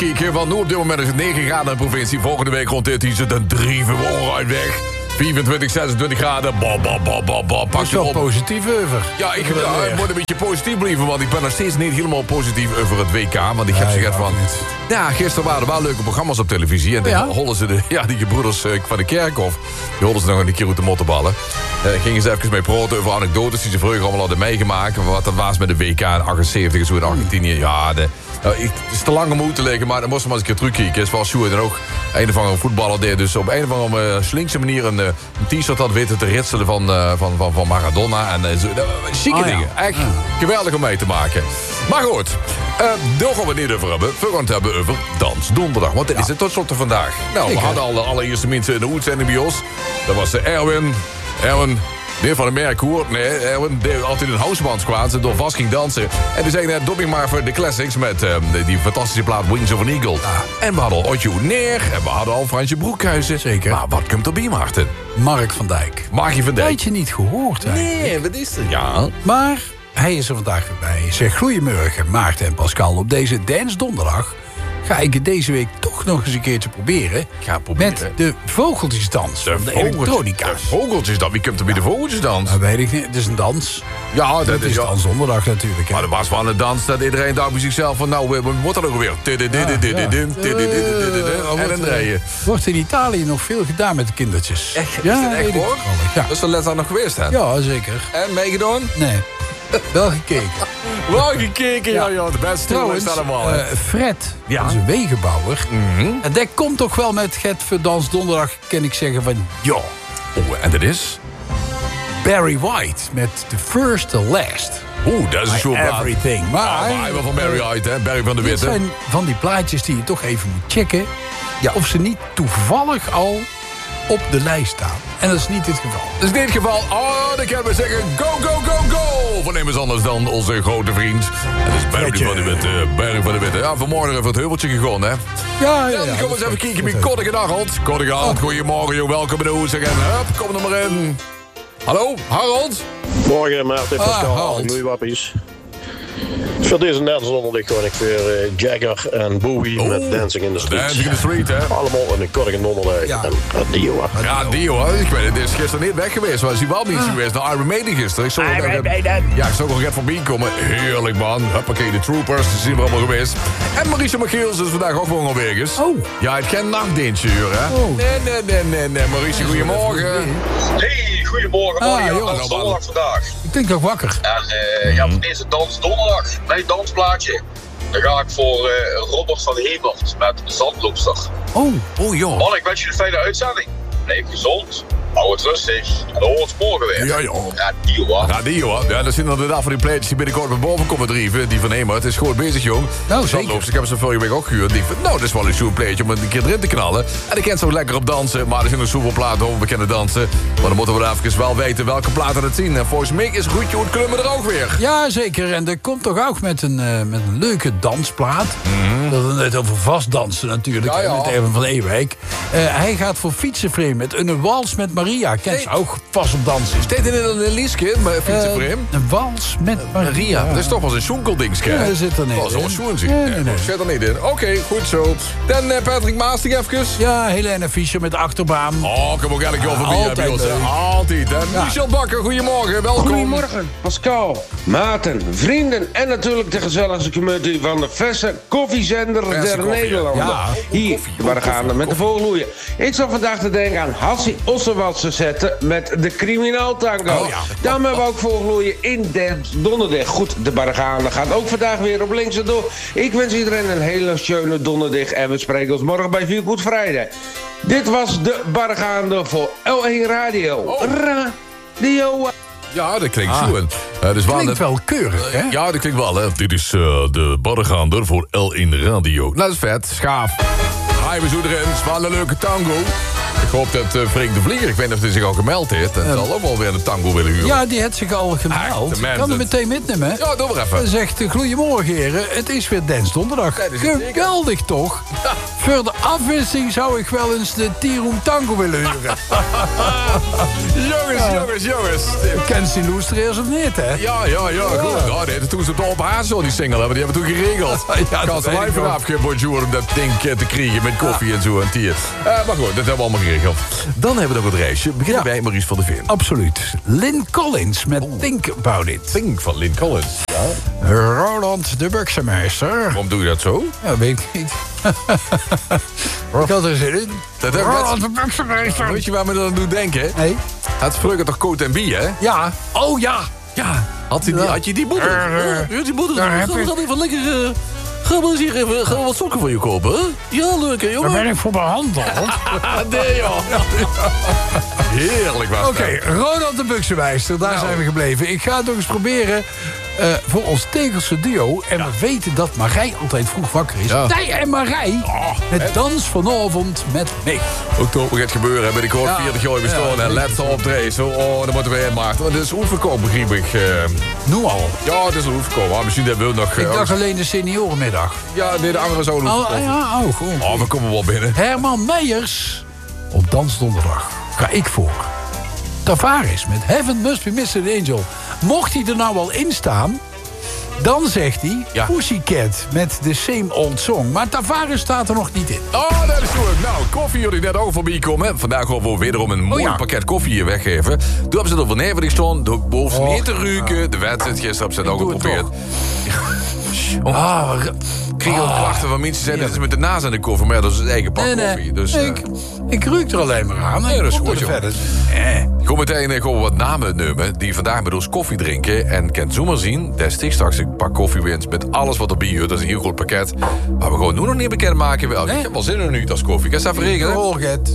Kijken, want nu op dit moment is het 9 graden in de provincie. Volgende week rond dit is het een 3 uit weg. 24, 26 graden. Pak je wel positief over. Ja, ik moet een beetje positief blijven, want ik ben nog steeds niet helemaal positief over het WK. Want ik heb gezegd van... Ja, gisteren waren er wel leuke programma's op televisie. En dan hollen ze die gebroeders van de Kerkhof. Die hollen ze nog een keer uit de mottenballen. Gingen ze even mee praten over anekdotes die ze vroeger allemaal hadden meegemaakt. Wat dat was met de WK in 78 en zo in Argentinië. Ja, het is te lang om uit te leggen, maar dan moest maar eens een keer terugkijken. Zoals Sjoerd dan ook een of andere voetballer deed. Dus op een of andere slinkse manier een t-shirt had weten te ritselen van Maradona. En chique dingen. Echt geweldig om mee te maken. Maar goed, daar gaan we het niet over hebben. We gaan het hebben over Dans Donderdag. Want dit is het tot slot vandaag. Nou, we hadden al de allereerste mensen in de uitzending bij ons. Dat was Erwin, meneer van de Merkoer. Nee, Erwin deed altijd een houseband kwaad. Door vast ging dansen. En toen zei hij, dop ik maar voor de classics met die fantastische plaat Wings of an Eagle. En we hadden al Otjo Neer. En we hadden al Fransje Broekhuizen. Zeker. Maar wat komt erbij, Maarten? Mark van Dijk. Markie van Dijk. Had je niet gehoord eigenlijk. Nee, wat is er? Ja. Maar hij is er vandaag weer bij. Zeg, goeiemorgen Maarten en Pascal. Op deze Dance Donderdag ga ik het deze week toch nog eens een keertje proberen. Met de vogeltjesdans van de elektronica. De vogeltjesdans? Wie komt er bij de vogeltjesdans? Dat weet ik niet. Het is een dans. Ja, dat is Dans Donderdag natuurlijk. Hè. Maar er was wel een dans dat iedereen dacht bij zichzelf van... Nou, we moeten er ook weer. En dan draaien. Wordt in Italië nog veel gedaan met de kindertjes. Echt? Is dat echt hoor? Ja. Dat is de les daar nog geweest, hè? Ja, zeker. En meegedaan? Nee. Wel gekeken. Wel gekeken, ja. De beste trouwens, allemaal. Fred, onze wegenbouwer. En dat komt toch wel met het voor Dans Donderdag, kan ik zeggen van ja. En dat is? Barry White met The First to Last. Dat is een soort plaat. Everything. Maar hij was van Barry White, hè? Barry van de Witte. Dit zijn van die plaatjes die je toch even moet checken. Ja, of ze niet toevallig al op de lijst staan. En dat is niet het geval. Dat is niet het geval. Dan kunnen we zeggen go, go, go, go. Van immers anders dan onze grote vriend. En dat is Barry van de Witte. Barry van de Witte. Ja, vanmorgen even het heuveltje gegaan, hè? Ja. Dan gaan we eens even kijken bij Koddig en Harold. Koddig en Harold, goedemorgen, joh. Welkom bij de Oezig. En hup, kom er maar in. Hallo, Harold? Morgen, Maarten, Pascal, goeie wappies. Voor deze Dance Donderdag gewoon ik weer Jagger en Bowie met Dancing in the Street. Dancing in the Street, hè? Allemaal in de Koddig Donderdag. Ja. En Dio. Ja, Dio, hè? Ik weet het, is gisteren niet weg geweest. Was hij wel niet geweest naar Iron Maiden gisteren. Ik zag nog even voorbij komen. Heerlijk, man. Huppakee, de Troopers, die zijn we allemaal geweest. En Mauricio Michiels is vandaag ook gewoon alweer eens. Ja, het geen nachtdienstje, hè? Nee. Mauricio, goedemorgen. Hey, goedemorgen. Dans Donderdag vandaag. Ik denk ook wakker. En voor deze Dans Donderdag, mijn dansplaatje. Dan ga ik voor Robert van Hemert met Zandloopster. Oh joh. Man, ik wens je een fijne uitzending. Blijf gezond, hou het rustig en dan hoort het morgen weer. Ja, joh. Radio, hè. Ja, dat zijn inderdaad van die plaatjes die binnenkort naar boven komen drijven. Die van Hemert is gewoon bezig, jong. Nou, Zandloopster, ik heb ze vorige week ook gehuurd. Die van, nou, dat is wel een zo'n plaatje om een keer erin te knallen. En ik ken zo lekker op dansen, maar er zijn nog zoveel platen over bekende dansen. Maar dan moeten we even wel weten welke platen het zien. En volgens mij is Goedje hoe klummen er ook weer. Ja, zeker. En er komt toch ook met een leuke dansplaat. Dat we net over vastdansen natuurlijk. Ja. Met Erwin van Ewijk. Hij gaat voor fietsenframe met een wals met Maria. Kent ze ook vast op dansen. Steekt in een Lieske, fietsenframe? Een wals met Maria. Dat is toch wel een schoenkeldingske. Ja, dat zit er niet in. Zo'n schoentje. Nee. Zit er niet in. Oké, goed zo. Dan Patrick Maasting even. Ja, Helena Fischer met de achterbaan. Kom ook elke keer voorbij. Altijd leuk. Altijd. En Michel Bakker, goedemorgen. Welkom. Goedemorgen, Pascal, Maarten, vrienden en natuurlijk de gezelligste community van de verse koffiezender der Nederlanden. Ja. Hier, waar gaan we met de vogelhoeien. Ik zal vandaag te denken aan Hassie Ossewatse zetten met de Criminaaltango. Daarom hebben we ook vogelhoeien in Dance Donderdag. Goed, de Barragaande gaat ook vandaag weer op links en door. Ik wens iedereen een hele schöne donderdag en we spreken ons morgen bij 4 Goed Vrijdag. Dit was de Barragaande voor L1 Radio. Radio. Ja, dat klinkt zo. Dus Klinkt wel keurig, hè? Ja, dat klinkt wel, hè. Dit is de Barragaander voor L1 Radio. Nou, dat is vet. Schaaf. Hij was erin. Het is wel een leuke tango. Ik hoop dat Freek de Vlieger, ik weet niet of hij zich al gemeld heeft... en zal ook wel weer een tango willen huren. Ja, die heeft zich al gemeld. Ik kan hem meteen metnemen, hè? Ja, doe maar even. Hij zegt, goedemorgen heren, het is weer Dance Donderdag. Geweldig toch? Voor de afwisseling zou ik wel eens de Tirum Tango willen huren. Jongens. Kent ze Loestreers of niet, hè? Ja, goed. Ja, nee, toen ze het op haar zo die single hebben, die hebben toen geregeld. Ja, kan ze live vanaf geen bonjour om dat ding te kriegen met koffie en zo en tier. Maar goed, dat hebben we allemaal geregeld. Dan hebben we nog het reisje. Beginnen bij Maurice van der Veen. Absoluut. Lynn Collins met Think About It. Think van Lynn Collins. Ja. Roland de Buksemeester. Waarom doe je dat zo? Ja, weet ik niet. Ik had er zin in. Roland de Buksemeester. Weet je waar me dat aan doet denken? Nee. Het vroeger toch Coat en Bie, hè? Ja. Oh ja. Ja. Had je die moeder? Ja, die moeder. Gaat even lekker... Gaan we eens hier even wat sokken voor je kopen, hè? Ja, leuk, hè, jongen? Daar ben ik voor behandeld. Nee, joh. Heerlijk was Oké, Roland de Buksemeester, daar zijn we gebleven. Ik ga het nog eens proberen voor ons Tegelse duo. En we weten dat Marij altijd vroeg wakker is. Ja. Tij en Marij, met dans vanavond met Mick. Oktober gaat gebeuren, hè, binnenkort 40 jaar bestaan. En let's optreden. Zo, dan moeten we in maart. Het is oefenkoop, begreep ik. Nu al. Ja, het is een oefenkoop. Maar misschien dat we nog... Ik dacht alleen de seniorenmiddag. Ja, nee, de andere zouden we goed. Oh, we komen wel binnen. Herman Meijers op Dansdonderdag ga ik voor. Tavares met Heaven Must Be Missing Angel. Mocht hij er nou al in staan, dan zegt hij Pussycat met The Same Old Song. Maar Tavares staat er nog niet in. Oh, dat is goed. Nou, koffie jullie net ook voorbij komen. Vandaag gaan we wederom een mooi pakket koffie hier weggeven. Toen hebben ze er van neven gestaan. De boven niet te ruiken. De wedstrijd gisteren hebben ze het ook geprobeerd. Ik kreeg ook klachten van mensen zeiden dat ze met de naast aan de koffer. Maar dat is het eigen pak koffie. Dus, ik ruik er alleen maar aan. Nee, dat is goed, verder. Kom meteen gewoon wat namen nemen die vandaag met ons koffie drinken. En kent zo maar zien, destig straks een pak koffie wint met alles wat erbij hoort. Dat is een heel groot pakket. Maar we gewoon nu nog niet bekend maken. Ik heb wel zin in nu als koffie. Ik ga eens even regelen.